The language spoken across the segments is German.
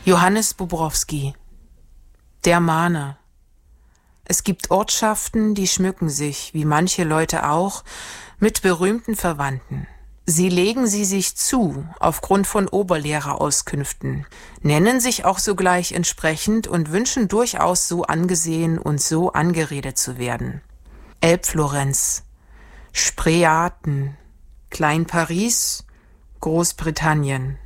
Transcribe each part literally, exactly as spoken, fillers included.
Johannes Bobrowski, der Mahner. Es gibt Ortschaften, die schmücken sich, wie manche Leute auch, mit berühmten Verwandten. Sie legen sie sich zu, aufgrund von Oberlehrerauskünften, nennen sich auch sogleich entsprechend und wünschen durchaus so angesehen und so angeredet zu werden. Elbflorenz, Spreeaten, Klein-Paris, Großbritannien.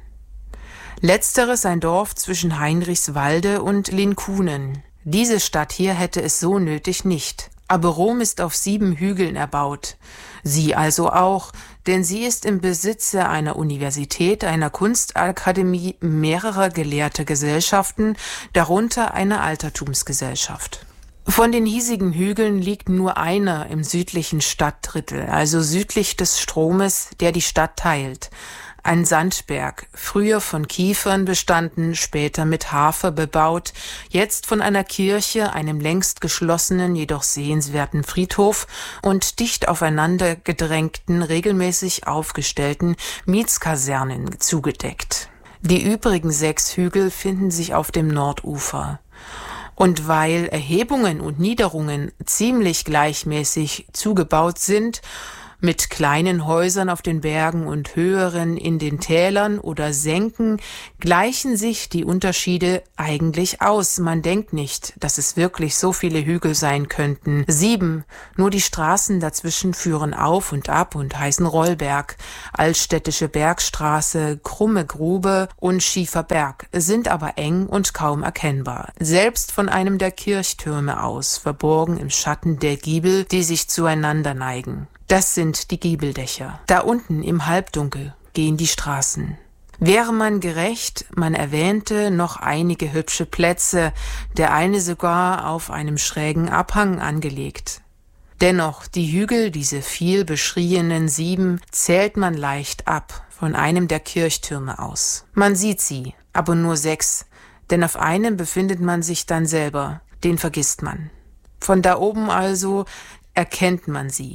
Letzteres ein Dorf zwischen Heinrichswalde und Linkunen. Diese Stadt hier hätte es so nötig nicht. Aber Rom ist auf sieben Hügeln erbaut. Sie also auch, denn sie ist im Besitze einer Universität, einer Kunstakademie, mehrerer gelehrter Gesellschaften, darunter einer Altertumsgesellschaft. Von den hiesigen Hügeln liegt nur einer im südlichen Stadtdrittel, also südlich des Stromes, der die Stadt teilt. Ein Sandberg, früher von Kiefern bestanden, später mit Hafer bebaut, jetzt von einer Kirche, einem längst geschlossenen, jedoch sehenswerten Friedhof und dicht aufeinander gedrängten, regelmäßig aufgestellten Mietskasernen zugedeckt. Die übrigen sechs Hügel finden sich auf dem Nordufer. Und weil Erhebungen und Niederungen ziemlich gleichmäßig zugebaut sind, mit kleinen Häusern auf den Bergen und höheren in den Tälern oder Senken, gleichen sich die Unterschiede eigentlich aus. Man denkt nicht, dass es wirklich so viele Hügel sein könnten. Sieben, nur die Straßen dazwischen führen auf und ab und heißen Rollberg, Altstädtische Bergstraße, Krumme Grube und Schiefer Berg, sind aber eng und kaum erkennbar. Selbst von einem der Kirchtürme aus, verborgen im Schatten der Giebel, die sich zueinander neigen. Das sind die Giebeldächer. Da unten im Halbdunkel gehen die Straßen. Wäre man gerecht, man erwähnte noch einige hübsche Plätze, der eine sogar auf einem schrägen Abhang angelegt. Dennoch, die Hügel, diese viel beschriebenen sieben, zählt man leicht ab, von einem der Kirchtürme aus. Man sieht sie, aber nur sechs, denn auf einem befindet man sich dann selber, den vergisst man. Von da oben also erkennt man sie.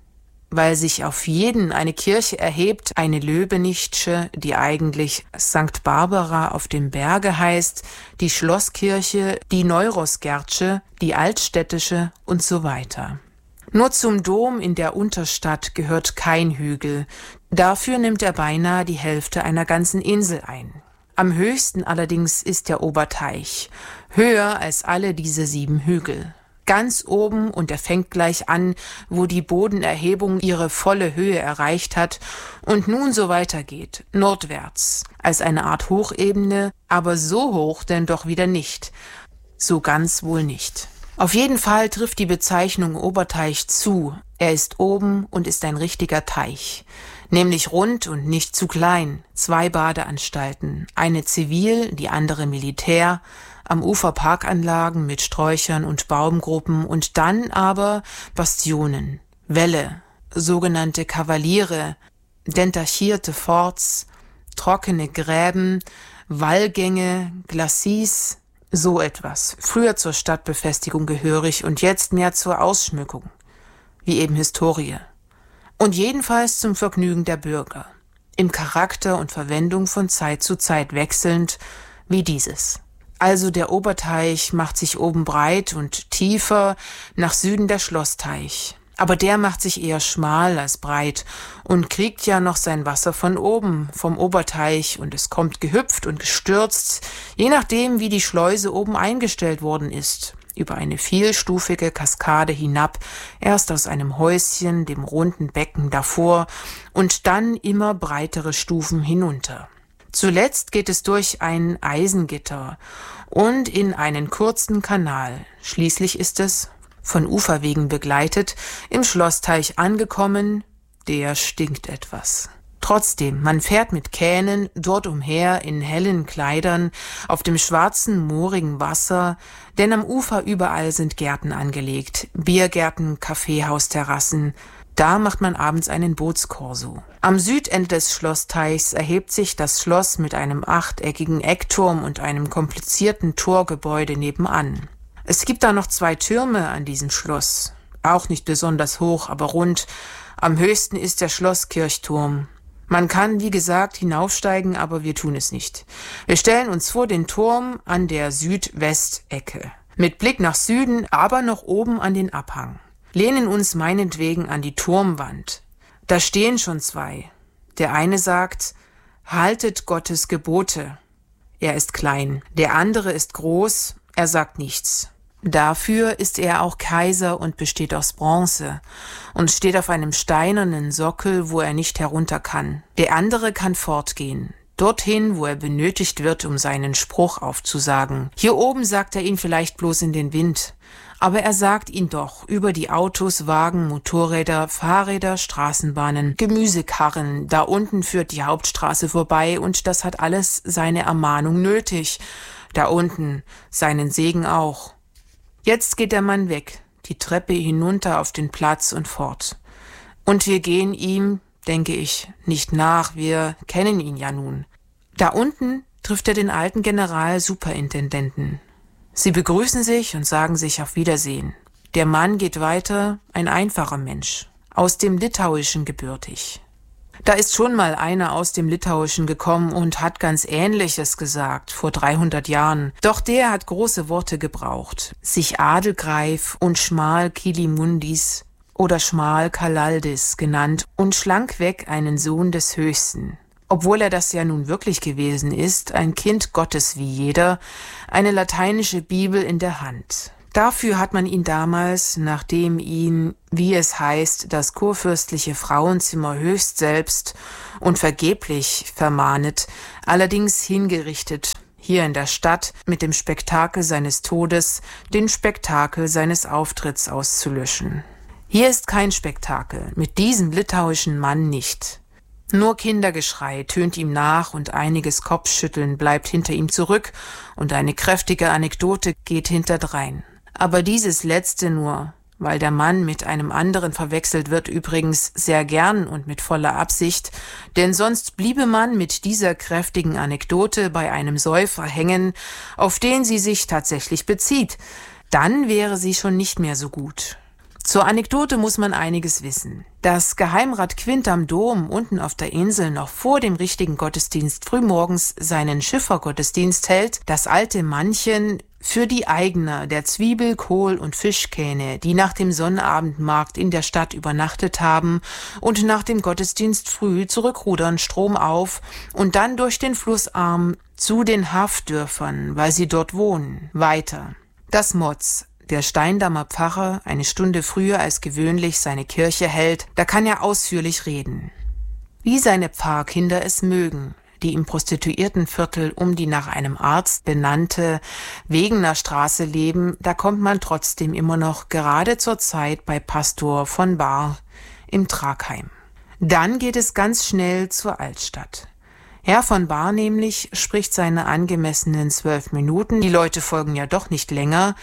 Weil sich auf jeden eine Kirche erhebt, eine Löbenichtsche, die eigentlich Sankt Barbara auf dem Berge heißt, die Schlosskirche, die Neurosgertsche, die Altstädtische und so weiter. Nur zum Dom in der Unterstadt gehört kein Hügel, dafür nimmt er beinahe die Hälfte einer ganzen Insel ein. Am höchsten allerdings ist der Oberteich, höher als alle diese sieben Hügel. Ganz oben, und er fängt gleich an, wo die Bodenerhebung ihre volle Höhe erreicht hat und nun so weitergeht, nordwärts, als eine Art Hochebene, aber so hoch denn doch wieder nicht, so ganz wohl nicht. Auf jeden Fall trifft die Bezeichnung Oberteich zu, er ist oben und ist ein richtiger Teich, nämlich rund und nicht zu klein, zwei Badeanstalten, eine zivil, die andere militär, am Ufer Parkanlagen mit Sträuchern und Baumgruppen und dann aber Bastionen, Wälle, sogenannte Kavaliere, dentachierte Forts, trockene Gräben, Wallgänge, Glacis, so etwas. Früher zur Stadtbefestigung gehörig und jetzt mehr zur Ausschmückung, wie eben Historie. Und jedenfalls zum Vergnügen der Bürger, im Charakter und Verwendung von Zeit zu Zeit wechselnd, wie dieses. Also der Oberteich macht sich oben breit und tiefer, nach Süden der Schlossteich. Aber der macht sich eher schmal als breit und kriegt ja noch sein Wasser von oben, vom Oberteich, und es kommt gehüpft und gestürzt, je nachdem wie die Schleuse oben eingestellt worden ist, über eine vielstufige Kaskade hinab, erst aus einem Häuschen, dem runden Becken davor und dann immer breitere Stufen hinunter. Zuletzt geht es durch ein Eisengitter und in einen kurzen Kanal. Schließlich ist es, von Uferwegen begleitet, im Schlossteich angekommen. Der stinkt etwas. Trotzdem, man fährt mit Kähnen dort umher in hellen Kleidern auf dem schwarzen, moorigen Wasser, denn am Ufer überall sind Gärten angelegt, Biergärten, Kaffeehausterrassen. Da macht man abends einen Bootskorso. Am Südende des Schlossteichs erhebt sich das Schloss mit einem achteckigen Eckturm und einem komplizierten Torgebäude nebenan. Es gibt da noch zwei Türme an diesem Schloss, auch nicht besonders hoch, aber rund. Am höchsten ist der Schlosskirchturm. Man kann, wie gesagt, hinaufsteigen, aber wir tun es nicht. Wir stellen uns vor den Turm an der Südwestecke. Mit Blick nach Süden, aber noch oben an den Abhang. Lehnen uns meinetwegen an die Turmwand. Da stehen schon zwei. Der eine sagt, haltet Gottes Gebote. Er ist klein. Der andere ist groß. Er sagt nichts. Dafür ist er auch Kaiser und besteht aus Bronze und steht auf einem steinernen Sockel, wo er nicht herunter kann. Der andere kann fortgehen, dorthin, wo er benötigt wird, um seinen Spruch aufzusagen. Hier oben sagt er ihn vielleicht bloß in den Wind, aber er sagt ihn doch über die Autos, Wagen, Motorräder, Fahrräder, Straßenbahnen, Gemüsekarren. Da unten führt die Hauptstraße vorbei und das hat alles seine Ermahnung nötig. Da unten seinen Segen auch. Jetzt geht der Mann weg, die Treppe hinunter auf den Platz und fort. Und wir gehen ihm, denke ich, nicht nach, wir kennen ihn ja nun. Da unten trifft er den alten Generalsuperintendenten. Sie begrüßen sich und sagen sich auf Wiedersehen. Der Mann geht weiter, ein einfacher Mensch, aus dem Litauischen gebürtig. Da ist schon mal einer aus dem Litauischen gekommen und hat ganz Ähnliches gesagt, vor dreihundert Jahren. Doch der hat große Worte gebraucht. Sich Adelgreif und Schmal Kilimundis oder Schmal Kalaldis genannt und schlankweg einen Sohn des Höchsten. Obwohl er das ja nun wirklich gewesen ist, ein Kind Gottes wie jeder, eine lateinische Bibel in der Hand. Dafür hat man ihn damals, nachdem ihn, wie es heißt, das kurfürstliche Frauenzimmer höchst selbst und vergeblich vermahnet, allerdings hingerichtet, hier in der Stadt mit dem Spektakel seines Todes, den Spektakel seines Auftritts auszulöschen. Hier ist kein Spektakel, mit diesem litauischen Mann nicht. Nur Kindergeschrei tönt ihm nach und einiges Kopfschütteln bleibt hinter ihm zurück und eine kräftige Anekdote geht hinterdrein. Aber dieses letzte nur, weil der Mann mit einem anderen verwechselt wird, übrigens sehr gern und mit voller Absicht, denn sonst bliebe man mit dieser kräftigen Anekdote bei einem Säufer hängen, auf den sie sich tatsächlich bezieht. Dann wäre sie schon nicht mehr so gut. Zur Anekdote muss man einiges wissen. Dass Geheimrat Quint am Dom unten auf der Insel noch vor dem richtigen Gottesdienst frühmorgens seinen Schiffergottesdienst hält, das alte Mannchen für die Eigner der Zwiebel-, Kohl- und Fischkähne, die nach dem Sonnabendmarkt in der Stadt übernachtet haben und nach dem Gottesdienst früh zurückrudern stromauf und dann durch den Flussarm zu den Hafdörfern, weil sie dort wohnen, weiter. Das Motz, der Steindammer Pfarrer, eine Stunde früher als gewöhnlich seine Kirche hält, da kann er ausführlich reden. Wie seine Pfarrkinder es mögen, die im Prostituiertenviertel um die nach einem Arzt benannte Wegener Straße leben, da kommt man trotzdem immer noch gerade zur Zeit bei Pastor von Bahr im Tragheim. Dann geht es ganz schnell zur Altstadt. Herr von Bahr nämlich spricht seine angemessenen zwölf Minuten, die Leute folgen ja doch nicht länger.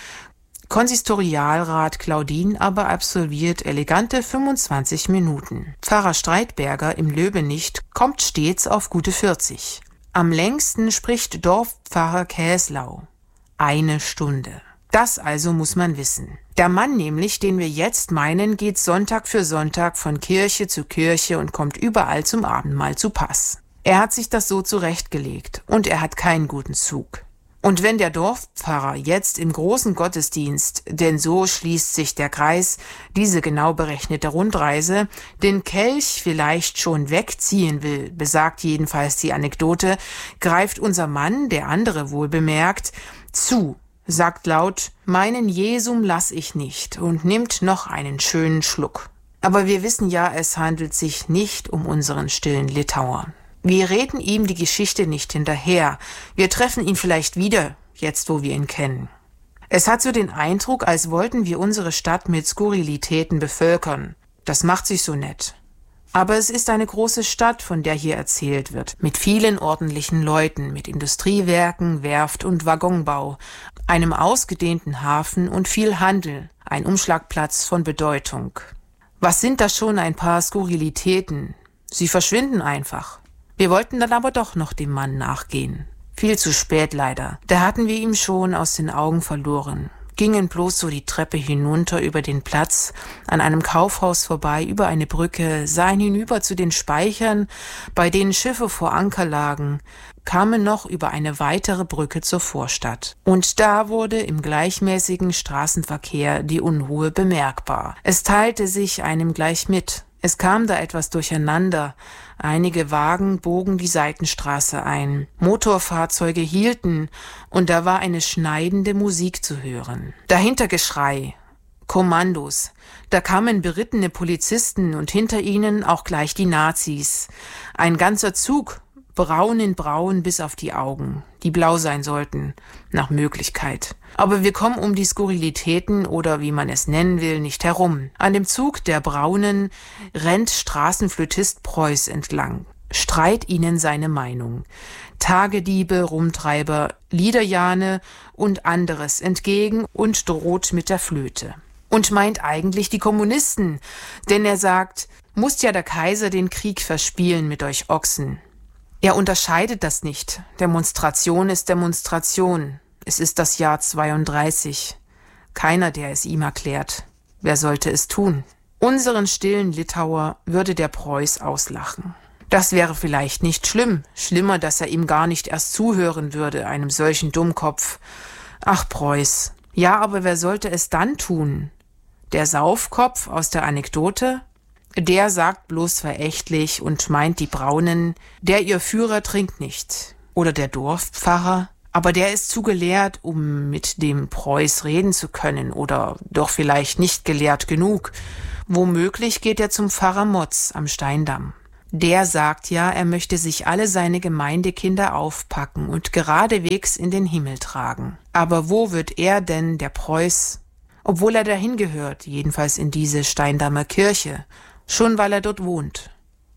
Konsistorialrat Claudin aber absolviert elegante fünfundzwanzig Minuten. Pfarrer Streitberger im Löbenicht kommt stets auf gute vierzig. Am längsten spricht Dorfpfarrer Käslau. Eine Stunde. Das also muss man wissen. Der Mann nämlich, den wir jetzt meinen, geht Sonntag für Sonntag von Kirche zu Kirche und kommt überall zum Abendmahl zu Pass. Er hat sich das so zurechtgelegt und er hat keinen guten Zug. Und wenn der Dorfpfarrer jetzt im großen Gottesdienst, denn so schließt sich der Kreis, diese genau berechnete Rundreise, den Kelch vielleicht schon wegziehen will, besagt jedenfalls die Anekdote, greift unser Mann, der andere wohlbemerkt, zu, sagt laut, meinen Jesum lass ich nicht und nimmt noch einen schönen Schluck. Aber wir wissen ja, es handelt sich nicht um unseren stillen Litauer. Wir reden ihm die Geschichte nicht hinterher. Wir treffen ihn vielleicht wieder, jetzt wo wir ihn kennen. Es hat so den Eindruck, als wollten wir unsere Stadt mit Skurrilitäten bevölkern. Das macht sich so nett. Aber es ist eine große Stadt, von der hier erzählt wird, mit vielen ordentlichen Leuten, mit Industriewerken, Werft und Waggonbau, einem ausgedehnten Hafen und viel Handel, ein Umschlagplatz von Bedeutung. Was sind das schon ein paar Skurrilitäten? Sie verschwinden einfach. Wir wollten dann aber doch noch dem Mann nachgehen. Viel zu spät leider. Da hatten wir ihn schon aus den Augen verloren. gingen bloß so die Treppe hinunter über den Platz, an einem Kaufhaus vorbei, über eine Brücke, sahen hinüber zu den Speichern, bei denen Schiffe vor Anker lagen, kamen noch über eine weitere Brücke zur Vorstadt. Und da wurde im gleichmäßigen Straßenverkehr die Unruhe bemerkbar. Es teilte sich einem gleich mit. Es kam da etwas durcheinander. Einige Wagen bogen die Seitenstraße ein. Motorfahrzeuge hielten und da war eine schneidende Musik zu hören. Dahinter Geschrei, Kommandos. Da kamen berittene Polizisten und hinter ihnen auch gleich die Nazis. Ein ganzer Zug, braun in braun bis auf die Augen, die blau sein sollten, nach Möglichkeit. Aber wir kommen um die Skurrilitäten oder wie man es nennen will, nicht herum. An dem Zug der Braunen rennt Straßenflötist Preuß entlang, streit ihnen seine Meinung. Tagediebe, Rumtreiber, Liederjahne und anderes entgegen und droht mit der Flöte. Und meint eigentlich die Kommunisten, denn er sagt, muss ja der Kaiser den Krieg verspielen mit euch Ochsen. Er unterscheidet das nicht. Demonstration ist Demonstration. Es ist das Jahr zweiunddreißig. Keiner, der es ihm erklärt. Wer sollte es tun? Unseren stillen Litauer würde der Preuß auslachen. Das wäre vielleicht nicht schlimm. Schlimmer, dass er ihm gar nicht erst zuhören würde, einem solchen Dummkopf. Ach, Preuß. Ja, aber wer sollte es dann tun? Der Saufkopf aus der Anekdote? Der sagt bloß verächtlich und meint die Braunen, der ihr Führer trinkt nicht. Oder der Dorfpfarrer, aber der ist zu gelehrt, um mit dem Preuß reden zu können oder doch vielleicht nicht gelehrt genug. Womöglich geht er zum Pfarrer Motz am Steindamm. Der sagt ja, er möchte sich alle seine Gemeindekinder aufpacken und geradewegs in den Himmel tragen. Aber wo wird er denn, der Preuß, obwohl er dahin gehört, jedenfalls in diese Steindammer Kirche, schon weil er dort wohnt.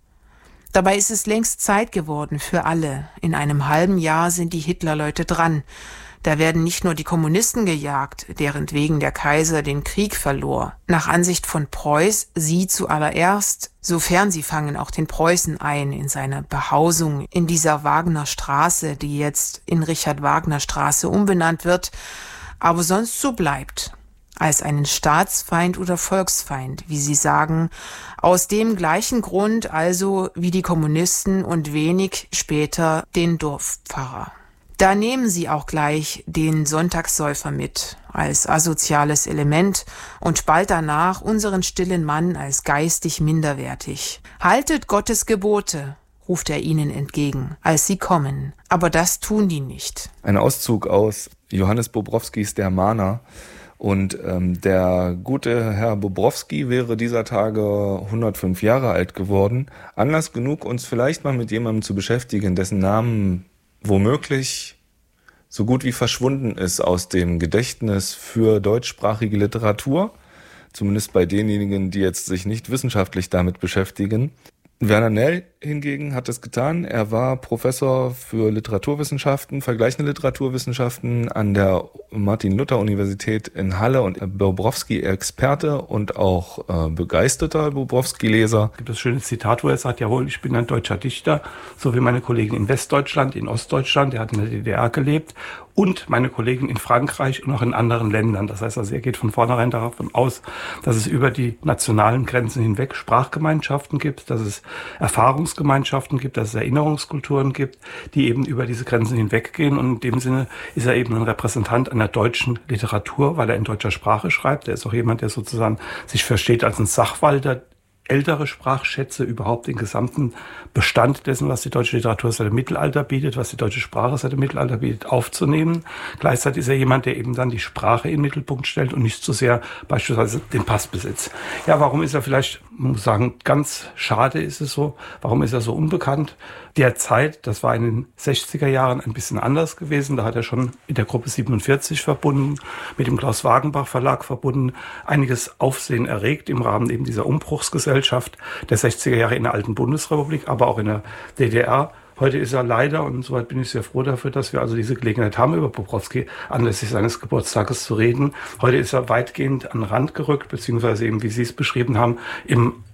Dabei ist es längst Zeit geworden für alle. In einem halben Jahr sind die Hitlerleute dran. Da werden nicht nur die Kommunisten gejagt, deren wegen der Kaiser den Krieg verlor. Nach Ansicht von Preuß sie zuallererst, sofern sie fangen auch den Preußen ein in seiner Behausung in dieser Wagner Straße, die jetzt in Richard Wagner Straße umbenannt wird, aber sonst so bleibt. Als einen Staatsfeind oder Volksfeind, wie sie sagen, aus dem gleichen Grund also wie die Kommunisten und wenig später den Dorfpfarrer. Da nehmen sie auch gleich den Sonntagssäufer mit, als asoziales Element und bald danach unseren stillen Mann als geistig minderwertig. Haltet Gottes Gebote, ruft er ihnen entgegen, als sie kommen. Aber das tun die nicht. Ein Auszug aus Johannes Bobrowskis Der Mahner. Und ähm, der gute Herr Bobrowski wäre dieser Tage hundertfünf Jahre alt geworden. Anlass genug, uns vielleicht mal mit jemandem zu beschäftigen, dessen Namen womöglich so gut wie verschwunden ist aus dem Gedächtnis für deutschsprachige Literatur. Zumindest bei denjenigen, die jetzt sich nicht wissenschaftlich damit beschäftigen. Werner Nell hingegen hat es getan. Er war Professor für Literaturwissenschaften, vergleichende Literaturwissenschaften an der Martin-Luther-Universität in Halle und Bobrowski-Experte und auch äh, begeisterter Bobrowski-Leser. Es gibt das schöne Zitat, wo er sagt, jawohl, ich bin ein deutscher Dichter, so wie meine Kollegen in Westdeutschland, in Ostdeutschland, er hat in der D D R gelebt, und meine Kollegen in Frankreich und auch in anderen Ländern. Das heißt also, er geht von vornherein davon aus, dass es über die nationalen Grenzen hinweg Sprachgemeinschaften gibt, dass es Erfahrungsgemeinschaften gibt, dass es Erinnerungskulturen gibt, die eben über diese Grenzen hinweggehen. Und in dem Sinne ist er eben ein Repräsentant einer deutschen Literatur, weil er in deutscher Sprache schreibt. Er ist auch jemand, der sozusagen sich versteht als ein Sachwalter, ältere Sprachschätze, überhaupt den gesamten Bestand dessen, was die deutsche Literatur seit dem Mittelalter bietet, was die deutsche Sprache seit dem Mittelalter bietet, aufzunehmen. Gleichzeitig ist er jemand, der eben dann die Sprache in den Mittelpunkt stellt und nicht so sehr beispielsweise den Passbesitz. Ja, warum ist er vielleicht, man muss sagen, ganz schade ist es so, warum ist er so unbekannt? Der Zeit, das war in den sechziger Jahren ein bisschen anders gewesen, da hat er schon mit der Gruppe siebenundvierzig verbunden, mit dem Klaus Wagenbach Verlag verbunden, einiges Aufsehen erregt im Rahmen eben dieser Umbruchsgesellschaft der sechziger Jahre in der alten Bundesrepublik, aber auch in der D D R. Heute ist er leider, und soweit bin ich sehr froh dafür, dass wir also diese Gelegenheit haben, über Bobrowski anlässlich seines Geburtstages zu reden. Heute ist er weitgehend an den Rand gerückt, beziehungsweise eben, wie Sie es beschrieben haben, im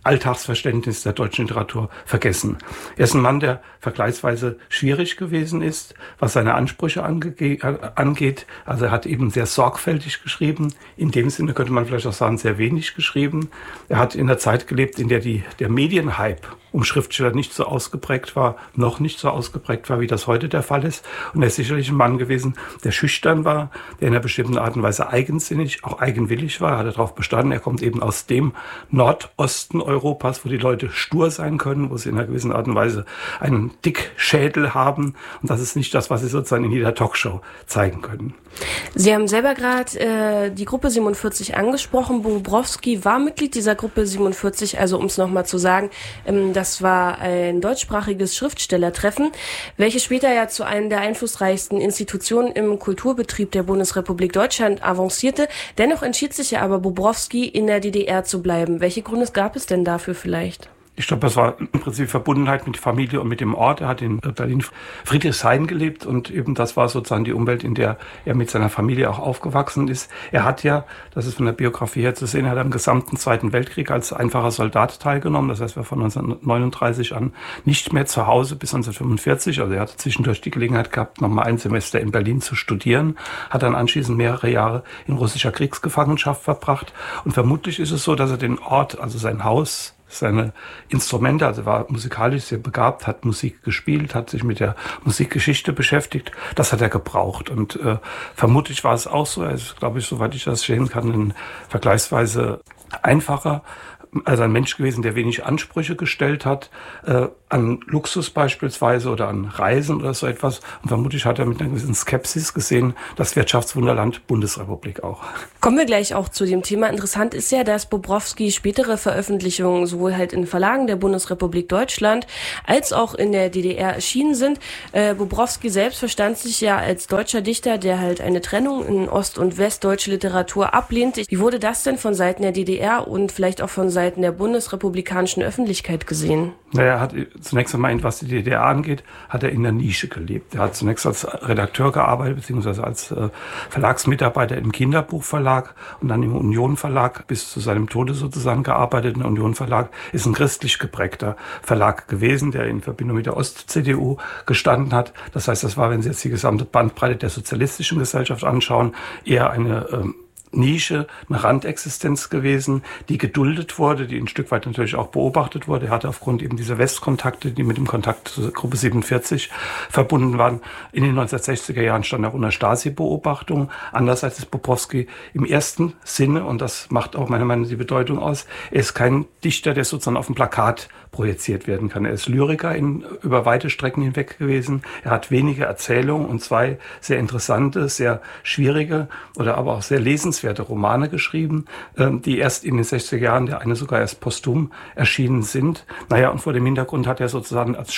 Alltagsverständnis der deutschen Literatur vergessen. Er ist ein Mann, der vergleichsweise schwierig gewesen ist, was seine Ansprüche ange- angeht. Also er hat eben sehr sorgfältig geschrieben. In dem Sinne könnte man vielleicht auch sagen, sehr wenig geschrieben. Er hat in der Zeit gelebt, in der die, der Medienhype um Schriftsteller nicht so ausgeprägt war, noch nicht so ausgeprägt war, wie das heute der Fall ist. Und er ist sicherlich ein Mann gewesen, der schüchtern war, der in einer bestimmten Art und Weise eigensinnig, auch eigenwillig war. Er hat darauf bestanden, er kommt eben aus dem Nordosten Europas, wo die Leute stur sein können, wo sie in einer gewissen Art und Weise einen Dickschädel haben. Und das ist nicht das, was sie sozusagen in jeder Talkshow zeigen können. Sie haben selber gerade äh, die Gruppe siebenundvierzig angesprochen. Bobrowski war Mitglied dieser Gruppe siebenundvierzig, also um es nochmal zu sagen, ähm, das war ein deutschsprachiges Schriftstellertreffen, welches später ja zu einer der einflussreichsten Institutionen im Kulturbetrieb der Bundesrepublik Deutschland avancierte. Dennoch entschied sich ja aber Bobrowski, in der D D R zu bleiben. Welche Gründe gab es denn dafür vielleicht? Ich glaube, das war im Prinzip Verbundenheit mit der Familie und mit dem Ort. Er hat in Berlin-Friedrichshain gelebt und eben das war sozusagen die Umwelt, in der er mit seiner Familie auch aufgewachsen ist. Er hat ja, das ist von der Biografie her zu sehen, er hat am gesamten Zweiten Weltkrieg als einfacher Soldat teilgenommen. Das heißt, er war von neunzehnhundertneununddreißig an nicht mehr zu Hause bis neunzehnhundertfünfundvierzig. Also er hatte zwischendurch die Gelegenheit gehabt, nochmal ein Semester in Berlin zu studieren, hat dann anschließend mehrere Jahre in russischer Kriegsgefangenschaft verbracht. Und vermutlich ist es so, dass er den Ort, also sein Haus, seine Instrumente, also war musikalisch sehr begabt, hat Musik gespielt, hat sich mit der Musikgeschichte beschäftigt. Das hat er gebraucht und äh, vermutlich war es auch so. Er ist, glaube ich, soweit ich das sehen kann, ein vergleichsweise einfacher, also ein Mensch gewesen, der wenig Ansprüche gestellt hat, äh, an Luxus beispielsweise oder an Reisen oder so etwas. Und vermutlich hat er mit einer gewissen Skepsis gesehen, das Wirtschaftswunderland Bundesrepublik auch. Kommen wir gleich auch zu dem Thema. Interessant ist ja, dass Bobrowski spätere Veröffentlichungen sowohl halt in Verlagen der Bundesrepublik Deutschland als auch in der D D R erschienen sind. Äh, Bobrowski selbst verstand sich ja als deutscher Dichter, der halt eine Trennung in ost- und westdeutsche Literatur ablehnte. Wie wurde das denn von Seiten der D D R und vielleicht auch von Seiten der bundesrepublikanischen Öffentlichkeit gesehen? Naja, er hat zunächst einmal, was die D D R angeht, hat er in der Nische gelebt. Er hat zunächst als Redakteur gearbeitet, beziehungsweise als äh, Verlagsmitarbeiter im Kinderbuchverlag und dann im Union Verlag bis zu seinem Tode sozusagen gearbeitet. Der Union Verlag ist ein christlich geprägter Verlag gewesen, der in Verbindung mit der Ost-C D U gestanden hat. Das heißt, das war, wenn Sie jetzt die gesamte Bandbreite der sozialistischen Gesellschaft anschauen, eher eine ähm, Nische, eine Randexistenz gewesen, die geduldet wurde, die ein Stück weit natürlich auch beobachtet wurde. Er hatte aufgrund eben dieser Westkontakte, die mit dem Kontakt zur Gruppe siebenundvierzig verbunden waren, in den neunzehnhundertsechziger Jahren stand er unter Stasi-Beobachtung. Andererseits ist Bobrowski im ersten Sinne, und das macht auch meiner Meinung nach die Bedeutung aus, er ist kein Dichter, der sozusagen auf dem Plakat projiziert werden kann. Er ist Lyriker in, über weite Strecken hinweg gewesen. Er hat wenige Erzählungen und zwei sehr interessante, sehr schwierige oder aber auch sehr lesenswerte Romane geschrieben, die erst in den sechziger Jahren, der eine sogar erst posthum erschienen sind. Naja, und vor dem Hintergrund hat er sozusagen als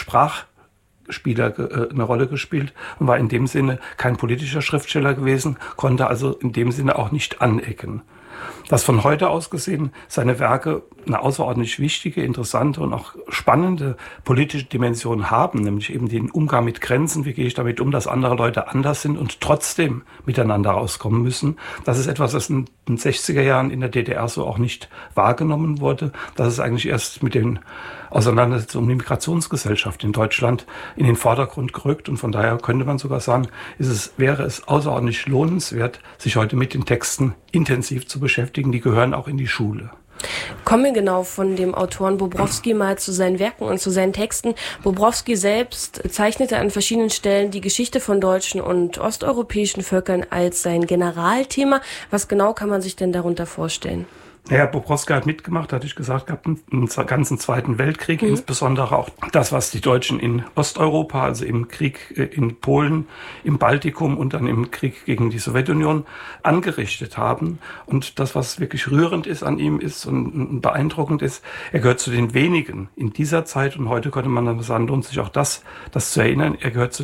Sprachspieler eine Rolle gespielt und war in dem Sinne kein politischer Schriftsteller gewesen, konnte also in dem Sinne auch nicht anecken. Dass von heute aus gesehen seine Werke eine außerordentlich wichtige, interessante und auch spannende politische Dimension haben, nämlich eben den Umgang mit Grenzen, wie gehe ich damit um, dass andere Leute anders sind und trotzdem miteinander rauskommen müssen. Das ist etwas, das in den sechziger Jahren in der D D R so auch nicht wahrgenommen wurde. Das ist eigentlich erst mit den Auseinandersetzungen um die Migrationsgesellschaft in Deutschland in den Vordergrund gerückt und von daher könnte man sogar sagen, ist es, wäre es außerordentlich lohnenswert, sich heute mit den Texten intensiv zu beschäftigen. Die gehören auch in die Schule. Kommen wir genau von dem Autoren Bobrowski mal zu seinen Werken und zu seinen Texten. Bobrowski selbst zeichnete an verschiedenen Stellen die Geschichte von deutschen und osteuropäischen Völkern als sein Generalthema. Was genau kann man sich denn darunter vorstellen? Naja, Bobrowski hat mitgemacht, hatte ich gesagt, gehabt, im ganzen Zweiten Weltkrieg, mhm. insbesondere auch das, was die Deutschen in Osteuropa, also im Krieg in Polen, im Baltikum und dann im Krieg gegen die Sowjetunion angerichtet haben. Und das, was wirklich rührend ist an ihm ist und beeindruckend ist, er gehört zu den wenigen in dieser Zeit und heute könnte man dann sagen, lohnt sich auch das, das zu erinnern, er gehört zu den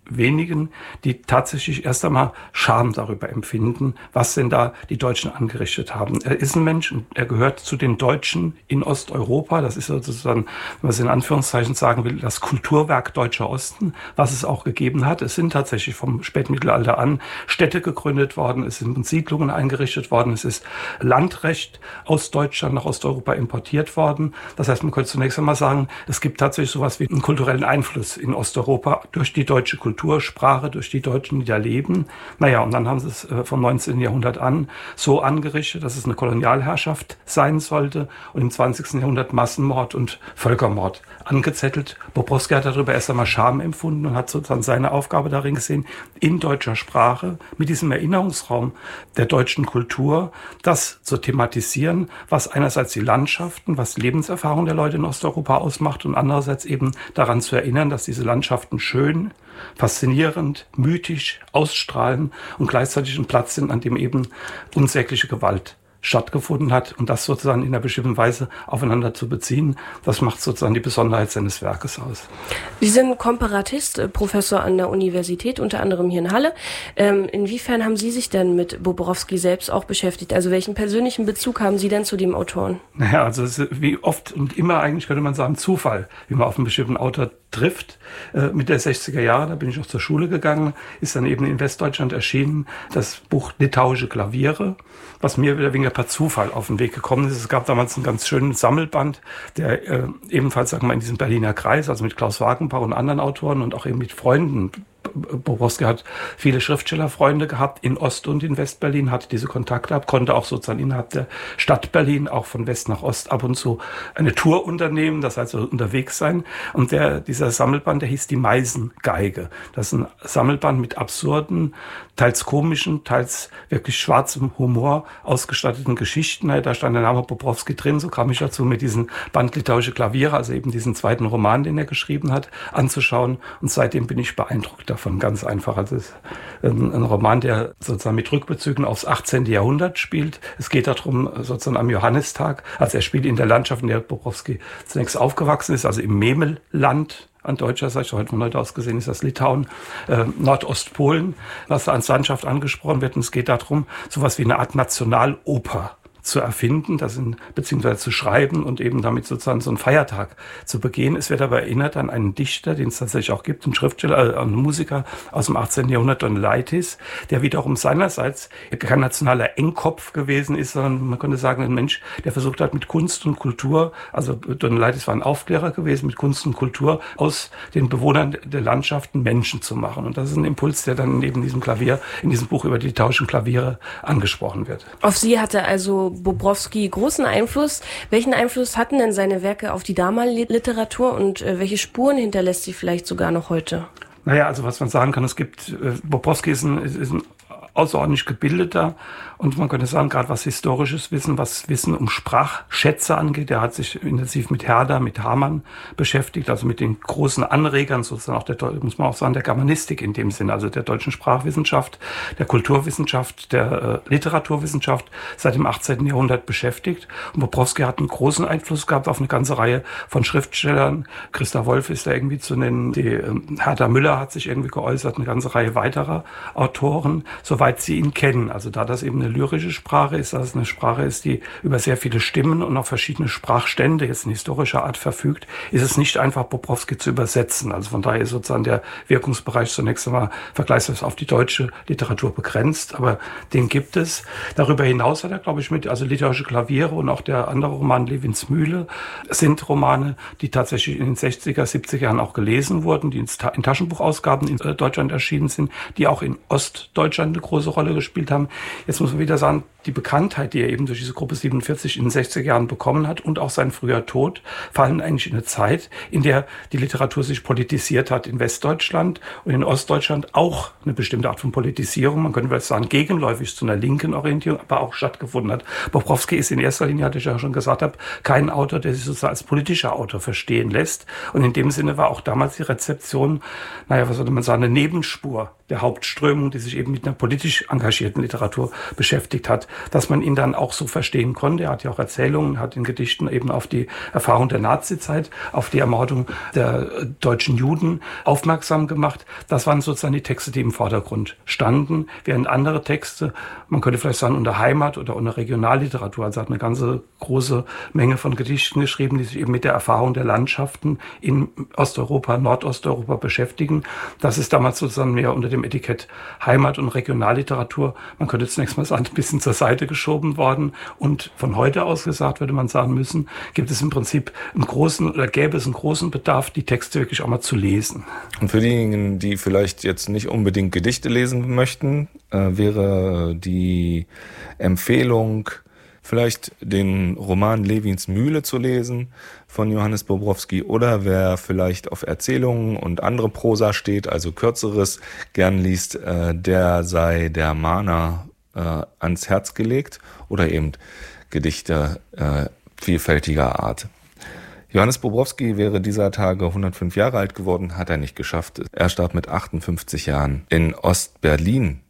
wenigen, die tatsächlich erst einmal Scham darüber empfinden, was denn da die Deutschen angerichtet haben. Er ist ein Mensch und er gehört zu den Deutschen in Osteuropa. Das ist sozusagen, wenn man es in Anführungszeichen sagen will, das Kulturwerk Deutscher Osten, was es auch gegeben hat. Es sind tatsächlich vom Spätmittelalter an Städte gegründet worden, es sind Siedlungen eingerichtet worden, es ist Landrecht aus Deutschland nach Osteuropa importiert worden. Das heißt, man könnte zunächst einmal sagen, es gibt tatsächlich sowas wie einen kulturellen Einfluss in Osteuropa durch die deutsche Kultur. Kultursprache durch die Deutschen, die da leben. Naja, und dann haben sie es vom neunzehnten Jahrhundert an so angerichtet, dass es eine Kolonialherrschaft sein sollte und im zwanzigsten Jahrhundert Massenmord und Völkermord angezettelt. Bobrowski hat darüber erst einmal Scham empfunden und hat sozusagen seine Aufgabe darin gesehen, in deutscher Sprache mit diesem Erinnerungsraum der deutschen Kultur das zu thematisieren, was einerseits die Landschaften, was die Lebenserfahrung der Leute in Osteuropa ausmacht und andererseits eben daran zu erinnern, dass diese Landschaften schön, faszinierend, mythisch ausstrahlen und gleichzeitig ein Platz sind, an dem eben unsägliche Gewalt stattgefunden hat und das sozusagen in einer bestimmten Weise aufeinander zu beziehen, das macht sozusagen die Besonderheit seines Werkes aus. Sie sind Komparatist, Professor an der Universität, unter anderem hier in Halle. Ähm, inwiefern haben Sie sich denn mit Bobrowski selbst auch beschäftigt? Also welchen persönlichen Bezug haben Sie denn zu dem Autoren? Naja, also es ist wie oft und immer eigentlich könnte man sagen Zufall, wie man auf einen bestimmten Autor trifft. Äh, mit der sechziger Jahre, da bin ich auch zur Schule gegangen, ist dann eben in Westdeutschland erschienen das Buch Litauische Klaviere, was mir wieder weniger per Zufall auf den Weg gekommen ist. Es gab damals einen ganz schönen Sammelband, der äh, ebenfalls, sagen wir mal, in diesem Berliner Kreis, also mit Klaus Wagenbach und anderen Autoren und auch eben mit Freunden. Bobrowski hat viele Schriftstellerfreunde gehabt in Ost- und in Westberlin, hatte diese Kontakte gehabt, konnte auch sozusagen innerhalb der Stadt Berlin auch von West nach Ost ab und zu eine Tour unternehmen, das heißt also unterwegs sein. Und der, dieser Sammelband, der hieß die Meisengeige. Das ist ein Sammelband mit absurden, teils komischen, teils wirklich schwarzem Humor ausgestatteten Geschichten. Da stand der Name Bobrowski drin, so kam ich dazu, mit diesem Band Litauische Klaviere, also eben diesen zweiten Roman, den er geschrieben hat, anzuschauen. Und seitdem bin ich beeindruckt davon, ganz einfach. Also es ist ein, ein Roman, der sozusagen mit Rückbezügen aufs achtzehnten Jahrhundert spielt. Es geht darum, sozusagen am Johannistag, also er spielt in der Landschaft, in der Bobrowski zunächst aufgewachsen ist, also im Memelland, an deutscher Seite, heute von heute aus gesehen ist das Litauen, äh, Nordostpolen, was da als Landschaft angesprochen wird. Und es geht darum, sowas wie eine Art Nationaloper zu erfinden, das in, beziehungsweise zu schreiben und eben damit sozusagen so einen Feiertag zu begehen. Es wird aber erinnert an einen Dichter, den es tatsächlich auch gibt, einen Schriftsteller, äh, einen Musiker aus dem achtzehnten Jahrhundert, Donelaitis, der wiederum seinerseits kein nationaler Engkopf gewesen ist, sondern man könnte sagen, ein Mensch, der versucht hat, mit Kunst und Kultur, also Donelaitis war ein Aufklärer gewesen, mit Kunst und Kultur aus den Bewohnern der Landschaften Menschen zu machen. Und das ist ein Impuls, der dann neben diesem Klavier, in diesem Buch über die litauischen Klaviere angesprochen wird. Auf Sie hatte also Bobrowski großen Einfluss. Welchen Einfluss hatten denn seine Werke auf die damalige Literatur und äh, welche Spuren hinterlässt sie vielleicht sogar noch heute? Naja, also was man sagen kann, es gibt, äh, Bobrowski ist ein, ist, ist ein außerordentlich gebildeter und man könnte sagen, gerade was historisches Wissen, was Wissen um Sprachschätze angeht, der hat sich intensiv mit Herder, mit Hamann beschäftigt, also mit den großen Anregern sozusagen auch der, muss man auch sagen, der Germanistik in dem Sinne, also der deutschen Sprachwissenschaft, der Kulturwissenschaft, der äh, Literaturwissenschaft seit dem achtzehnten Jahrhundert beschäftigt. Und Bobrowski hat einen großen Einfluss gehabt auf eine ganze Reihe von Schriftstellern. Christa Wolf ist da irgendwie zu nennen, die äh, Hertha Müller hat sich irgendwie geäußert, eine ganze Reihe weiterer Autoren, soweit sie ihn kennen. Also da das eben eine lyrische Sprache ist, dass es eine Sprache ist, die über sehr viele Stimmen und auch verschiedene Sprachstände jetzt in historischer Art verfügt, ist es nicht einfach, Bobrowski zu übersetzen. Also von daher ist sozusagen der Wirkungsbereich zunächst einmal vergleichsweise auf die deutsche Literatur begrenzt, aber den gibt es. Darüber hinaus hat er, glaube ich, mit, also Litauische Klaviere und auch der andere Roman Levins Mühle sind Romane, die tatsächlich in den sechziger, siebziger Jahren auch gelesen wurden, die in Taschenbuchausgaben in Deutschland erschienen sind, die auch in Ostdeutschland eine große Rolle gespielt haben. Jetzt muss man wieder sagen, die Bekanntheit, die er eben durch diese Gruppe siebenundvierzig in den sechziger Jahren bekommen hat und auch sein früher Tod, fallen eigentlich in eine Zeit, in der die Literatur sich politisiert hat in Westdeutschland und in Ostdeutschland auch eine bestimmte Art von Politisierung, man könnte vielleicht sagen, gegenläufig zu einer linken Orientierung, aber auch stattgefunden hat. Bobrowski ist in erster Linie, hatte ich ja schon gesagt habe, kein Autor, der sich sozusagen als politischer Autor verstehen lässt. Und in dem Sinne war auch damals die Rezeption, naja, was sollte man sagen, eine Nebenspur der Hauptströmung, die sich eben mit einer politisch engagierten Literatur beschäftigt hat, dass man ihn dann auch so verstehen konnte. Er hat ja auch Erzählungen, hat in Gedichten eben auf die Erfahrung der Nazizeit, auf die Ermordung der deutschen Juden aufmerksam gemacht. Das waren sozusagen die Texte, die im Vordergrund standen, während andere Texte, man könnte vielleicht sagen, unter Heimat oder unter Regionalliteratur, also hat eine ganze große Menge von Gedichten geschrieben, die sich eben mit der Erfahrung der Landschaften in Osteuropa, Nordosteuropa beschäftigen. Das ist damals sozusagen mehr unter dem Etikett Heimat- und Regionalliteratur, man könnte zunächst mal sagen, ein bisschen zur Seite geschoben worden. Und von heute aus gesagt, würde man sagen müssen, gibt es im Prinzip einen großen oder gäbe es einen großen Bedarf, die Texte wirklich auch mal zu lesen. Und für diejenigen, die vielleicht jetzt nicht unbedingt Gedichte lesen möchten, äh, wäre die Empfehlung, vielleicht den Roman Levins Mühle zu lesen von Johannes Bobrowski, oder wer vielleicht auf Erzählungen und andere Prosa steht, also Kürzeres, gern liest, äh, der sei der Mahner äh, ans Herz gelegt, oder eben Gedichte äh, vielfältiger Art. Johannes Bobrowski wäre dieser Tage hundertfünf Jahre alt geworden, hat er nicht geschafft. Er starb mit achtundfünfzig Jahren in Ostberlin.